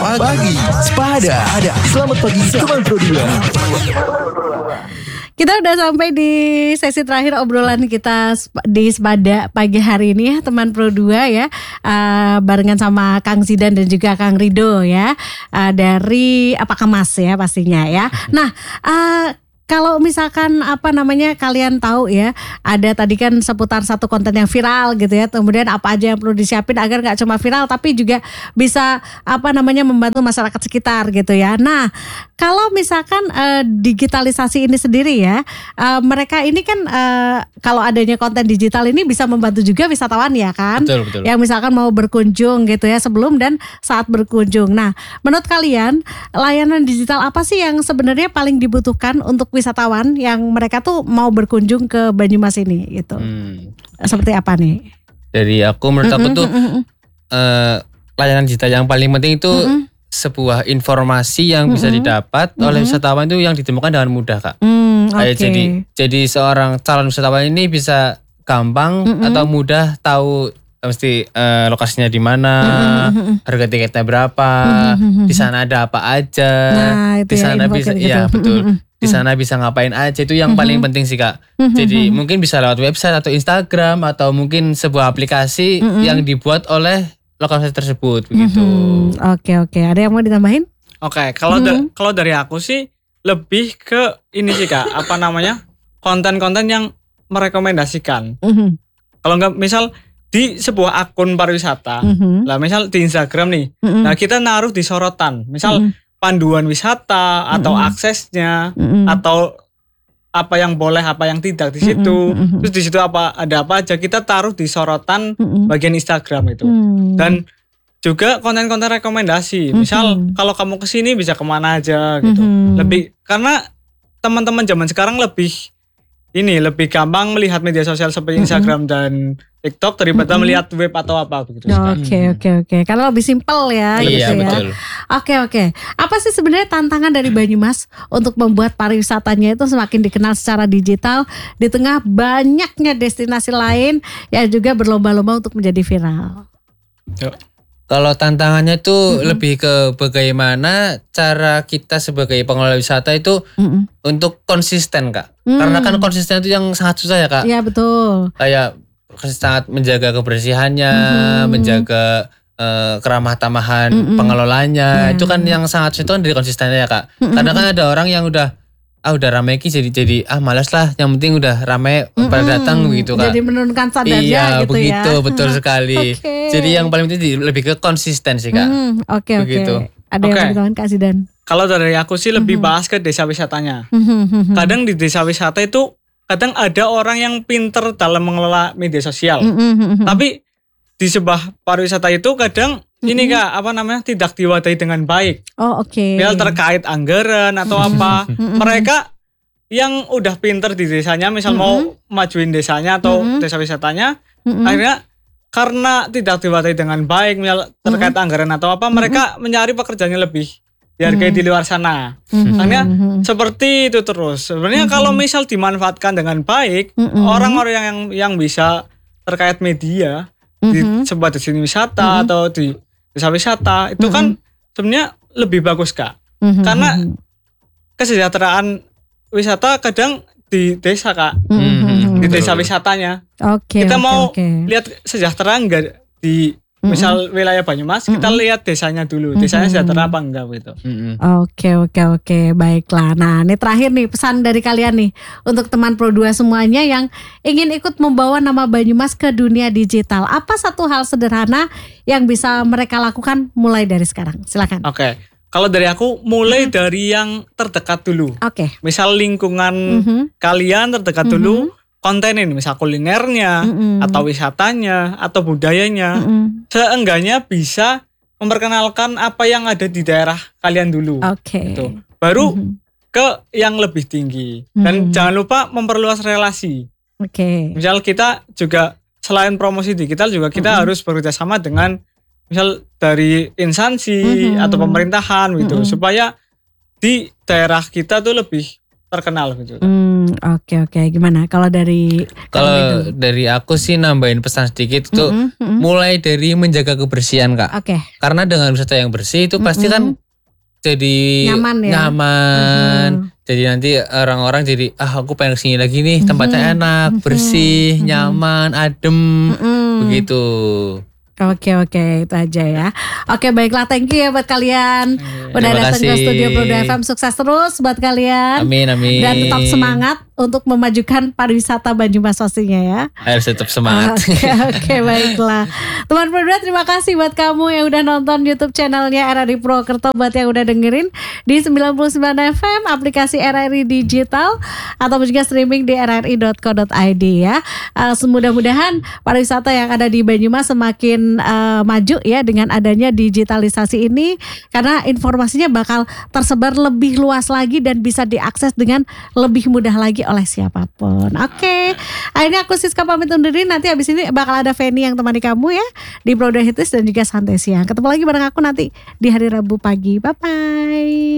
Sepada. Selamat pagi teman Pro 2. Kita udah sampai di sesi terakhir obrolan kita di Sepada pagi hari ini ya teman Pro 2 ya, barengan sama Kang Zidan dan juga Kang Rido ya, dari Apakah Mas ya pastinya ya. Nah kalau misalkan kalian tahu ya, ada tadi kan seputar satu konten yang viral gitu ya, kemudian apa aja yang perlu disiapin agar nggak cuma viral tapi juga bisa membantu masyarakat sekitar gitu ya. Nah kalau misalkan digitalisasi ini sendiri ya, mereka ini kan kalau adanya konten digital ini bisa membantu juga wisatawan ya kan, betul. yang misalkan mau berkunjung gitu ya, sebelum dan saat berkunjung. Nah menurut kalian layanan digital apa sih yang sebenarnya paling dibutuhkan untuk wisatawan yang mereka tuh mau berkunjung ke Banyumas ini gitu? Seperti apa nih? Dari aku menurut aku tuh layanan digital yang paling penting itu sebuah informasi yang bisa didapat oleh wisatawan itu yang ditemukan dengan mudah, Kak. Okay. Jadi seorang calon wisatawan ini bisa gampang atau mudah tahu mesti lokasinya di mana, harga tiketnya berapa, di sana ada apa aja, di sana bisa betul. Di sana bisa ngapain aja, itu yang paling penting sih, Kak. Jadi mungkin bisa lewat website atau Instagram atau mungkin sebuah aplikasi yang dibuat oleh lokasi tersebut begitu. Oke. Ada yang mau ditambahin? Oke, kalau dari aku sih lebih ke ini sih, Kak, konten-konten yang merekomendasikan. Kalau enggak misal di sebuah akun pariwisata, lah misal di Instagram nih, nah kita naruh di sorotan, misal panduan wisata atau aksesnya atau apa yang boleh apa yang tidak di situ, terus di situ ada apa aja kita taruh di sorotan bagian Instagram itu. Dan juga konten-konten rekomendasi, misal kalau kamu kesini bisa kemana aja gitu. Lebih karena teman-teman zaman sekarang lebih gampang melihat media sosial seperti Instagram dan TikTok daripada melihat web atau apa begitu. Oke. Karena lebih simpel ya gitu ya. Betul. Oke. Apa sih sebenarnya tantangan dari Banyumas untuk membuat pariwisatanya itu semakin dikenal secara digital di tengah banyaknya destinasi lain yang juga berlomba-lomba untuk menjadi viral? Kalau tantangannya itu lebih ke bagaimana cara kita sebagai pengelola wisata itu untuk konsisten, Kak. Karena kan konsisten itu yang sangat susah ya, Kak. Iya betul. Kayak sangat menjaga kebersihannya, menjaga keramah tamahan pengelolanya. Itu kan yang sangat susah itu kan dari konsistennya ya, Kak. Karena kan ada orang yang udah ramai jadi malas lah, yang penting udah ramai pada datang begitu, Kak. Jadi menurunkan standarnya iya, gitu begitu, ya. Betul, betul sekali. Jadi yang paling penting lebih ke konsisten sih, Kak. Oke. Ada yang mau ditanya Kak Zidan? Kalau dari aku sih lebih bahas ke desa wisatanya. Kadang di desa wisata itu kadang ada orang yang pinter dalam mengelola media sosial. Tapi di sebuah pariwisata itu kadang ini, Kak, tidak diwadahi dengan baik. Oh, oke. Misal terkait anggaran atau apa. Mereka yang udah pinter di desanya, misal mau majuin desanya atau desa wisatanya, akhirnya karena tidak diwadahi dengan baik, misal terkait anggaran atau apa, mereka mencari pekerjaannya lebih dihargai di luar sana. Akhirnya seperti itu terus. Sebenarnya kalau misal dimanfaatkan dengan baik, orang-orang yang bisa terkait media di sebuah destinasi wisata atau di desa wisata itu kan sebenarnya lebih bagus, Kak. Karena kesejahteraan wisata kadang di desa, Kak. Di desa wisatanya. Kita mau lihat sejahtera enggak di misal wilayah Banyumas, kita lihat desanya dulu. Desanya sejahtera apa enggak gitu. Oke. Baiklah. Nah, ini terakhir nih pesan dari kalian nih untuk teman Pro 2 semuanya yang ingin ikut membawa nama Banyumas ke dunia digital. Apa satu hal sederhana yang bisa mereka lakukan mulai dari sekarang? Silakan. Oke. Kalau dari aku mulai dari yang terdekat dulu. Misal lingkungan kalian terdekat dulu. Konten ini misal kulinernya atau wisatanya atau budayanya, seenggaknya bisa memperkenalkan apa yang ada di daerah kalian dulu. Gitu. Baru ke yang lebih tinggi. Dan jangan lupa memperluas relasi. Misal kita juga selain promosi digital juga kita harus bekerja sama dengan misal dari instansi atau pemerintahan gitu, supaya di daerah kita tuh lebih terkenal gitu. Oke. Gimana? Kalau dari Kalau dari aku sih nambahin pesan sedikit itu mulai dari menjaga kebersihan Kak. Oke. Karena dengan wisata yang bersih itu pasti kan jadi Nyaman ya? nyaman. Jadi nanti orang-orang jadi aku pengen kesini lagi nih, tempatnya enak, bersih, nyaman, adem, begitu. Oke, itu aja ya. Oke, baiklah, thank you ya buat kalian. Udah Terima datang ke kasih. studio Pro 2 FM, sukses terus buat kalian. Amin. Dan tetap semangat untuk memajukan pariwisata Banyumas pastinya ya. Harus tetap semangat. Oke, baiklah. Teman Pro 2, terima kasih buat kamu yang udah nonton YouTube channelnya RRI Purwokerto, buat yang udah dengerin di 99 FM, aplikasi RRI Digital, atau juga streaming di rri.co.id ya. Semudah-mudahan pariwisata yang ada di Banyumas semakin maju ya dengan adanya digitalisasi ini, karena informasinya bakal tersebar lebih luas lagi dan bisa diakses dengan lebih mudah lagi oleh siapapun. Oke. Akhirnya aku Siska pamit undur diri. Nanti abis ini bakal ada Feni yang temani kamu ya di Pro 2 Hitis dan juga Santai Siang. Ketemu lagi bareng aku nanti di hari Rabu pagi. Bye bye.